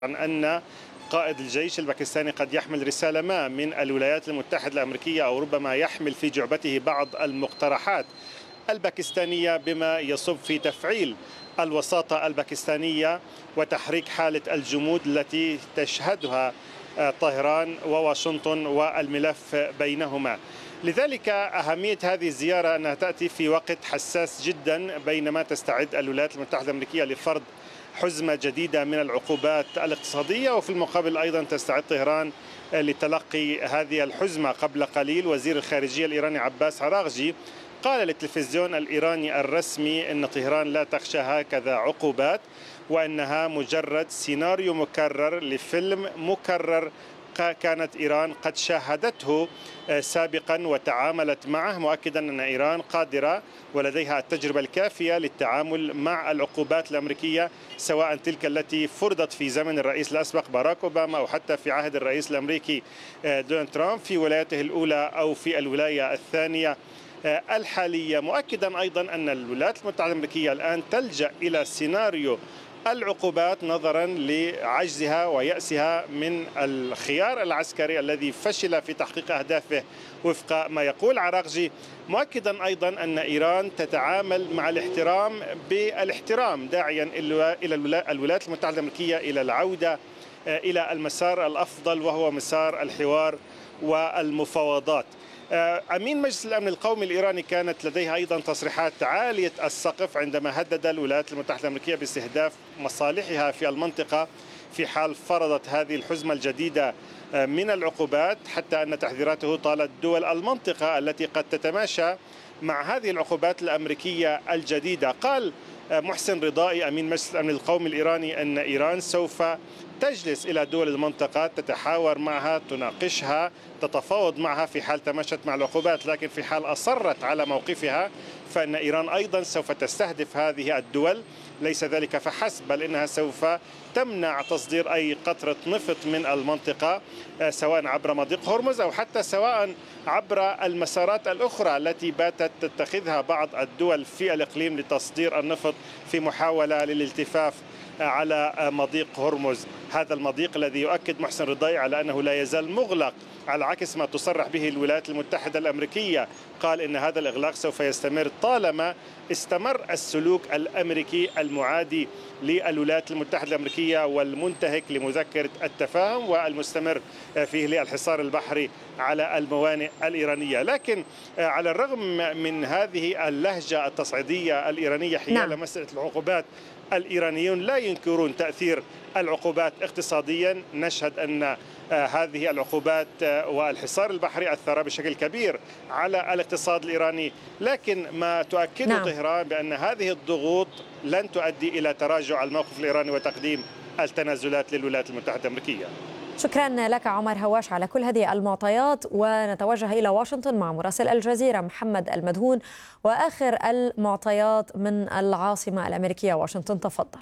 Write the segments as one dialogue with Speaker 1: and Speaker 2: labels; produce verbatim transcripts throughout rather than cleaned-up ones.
Speaker 1: عن أن قائد الجيش الباكستاني قد يحمل رسالة ما من الولايات المتحدة الأمريكية، أو ربما يحمل في جعبته بعض المقترحات الباكستانية بما يصب في تفعيل الوساطة الباكستانية وتحريك حالة الجمود التي تشهدها طهران وواشنطن والملف بينهما. لذلك أهمية هذه الزيارة أنها تأتي في وقت حساس جدا، بينما تستعد الولايات المتحدة الأمريكية لفرض حزمة جديدة من العقوبات الاقتصادية، وفي المقابل أيضا تستعد طهران لتلقي هذه الحزمة. قبل قليل وزير الخارجية الإيراني عباس عراغجي قال للتلفزيون الإيراني الرسمي أن طهران لا تخشى هكذا عقوبات، وأنها مجرد سيناريو مكرر لفيلم مكرر كانت إيران قد شاهدته سابقا وتعاملت معه، مؤكدا أن إيران قادرة ولديها التجربة الكافية للتعامل مع العقوبات الأمريكية، سواء تلك التي فرضت في زمن الرئيس الأسبق باراك أوباما أو حتى في عهد الرئيس الأمريكي دونالد ترامب في ولايته الأولى أو في الولاية الثانية الحالية. مؤكدا أيضا أن الولايات المتحدة الأمريكية الآن تلجأ إلى سيناريو العقوبات نظرا لعجزها ويأسها من الخيار العسكري الذي فشل في تحقيق أهدافه وفق ما يقول عراغجي، مؤكدا أيضا أن إيران تتعامل مع الاحترام بالاحترام، داعيا إلى الولايات المتحدة الأمريكية إلى العودة إلى المسار الأفضل وهو مسار الحوار والمفاوضات. أمين مجلس الأمن القومي الإيراني كانت لديها أيضا تصريحات عالية السقف عندما هدد الولايات المتحدة الأمريكية باستهداف مصالحها في المنطقة في حال فرضت هذه الحزمة الجديدة من العقوبات، حتى أن تحذيراته طالت دول المنطقة التي قد تتماشى مع هذه العقوبات الأمريكية الجديدة. قال محسن رضائي أمين مجلس الأمن القومي الإيراني أن إيران سوف تجلس إلى دول المنطقة، تتحاور معها، تناقشها، تتفاوض معها في حال تماشت مع العقوبات، لكن في حال أصرت على موقفها فإن إيران أيضا سوف تستهدف هذه الدول. ليس ذلك فحسب، بل إنها سوف تمنع تصدير أي قطرة نفط من المنطقة، سواء عبر مضيق هرمز أو حتى سواء عبر المسارات الأخرى التي باتت تتخذها بعض الدول في الإقليم لتصدير النفط في محاولة للالتفاف على مضيق هرمز. هذا المضيق الذي يؤكد محسن رضاي على أنه لا يزال مغلق، على عكس ما تصرح به الولايات المتحدة الأمريكية. قال إن هذا الإغلاق سوف يستمر طالما استمر السلوك الأمريكي المعادي للولايات المتحدة الأمريكية والمنتهك لمذكرة التفاهم والمستمر فيه للحصار البحري على الموانئ الإيرانية. لكن على الرغم من هذه اللهجة التصعيدية الإيرانية حيال نعم. مسألة العقوبات، الإيرانيون لا ينكرون تأثير العقوبات اقتصاديا. نشهد أن هذه العقوبات والحصار البحري أثر بشكل كبير على الاقتصاد الإيراني، لكن ما تؤكده نعم. طهران بأن هذه الضغوط لن تؤدي إلى تراجع الموقف الإيراني وتقديم التنازلات للولايات المتحدة الأمريكية.
Speaker 2: شكرا لك عمر هواش على كل هذه المعطيات، ونتوجه إلى واشنطن مع مراسل الجزيرة محمد المدهون وآخر المعطيات من العاصمة الأمريكية واشنطن. تفضل.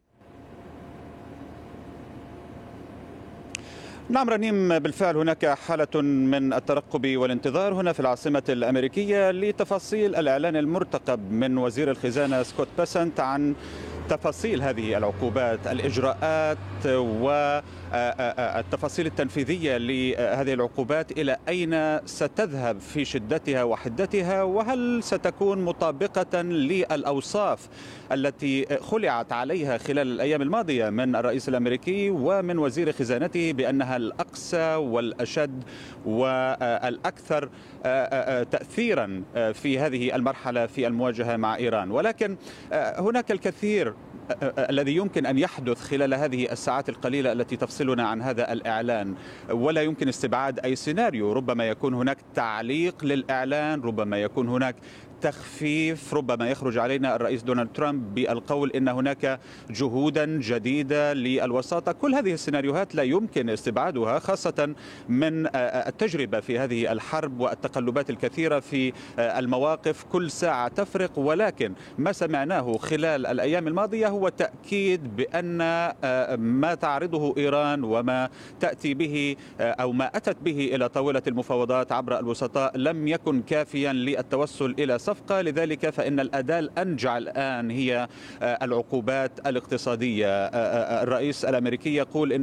Speaker 3: نعم رنيم، بالفعل هناك حالة من الترقب والانتظار هنا في العاصمة الأمريكية لتفاصيل الإعلان المرتقب من وزير الخزانة سكوت بيسنت عن تفاصيل هذه العقوبات، الإجراءات والتفاصيل التنفيذية لهذه العقوبات، إلى أين ستذهب في شدتها وحدتها، وهل ستكون مطابقة للأوصاف التي خلعت عليها خلال الأيام الماضية من الرئيس الأمريكي ومن وزير خزانته بأنها الأقسى والأشد والأكثر تأثيرا في هذه المرحلة في المواجهة مع إيران. ولكن هناك الكثير الذي يمكن أن يحدث خلال هذه الساعات القليلة التي تفصلنا عن هذا الإعلان، ولا يمكن استبعاد أي سيناريو. ربما يكون هناك تعليق للإعلان، ربما يكون هناك تخفيف، ربما يخرج علينا الرئيس دونالد ترامب بالقول إن هناك جهودا جديدة للوساطة. كل هذه السيناريوهات لا يمكن استبعادها، خاصة من التجربة في هذه الحرب والتقلبات الكثيرة في المواقف، كل ساعة تفرق. ولكن ما سمعناه خلال الأيام الماضية هو تأكيد بأن ما تعرضه إيران وما تأتي به أو ما أتت به إلى طاولة المفاوضات عبر الوسطاء لم يكن كافيا للتوصل إلى صفقة الصفقة. لذلك فإن الأداة الأنجع الآن هي العقوبات الاقتصادية. الرئيس الأمريكي يقول إن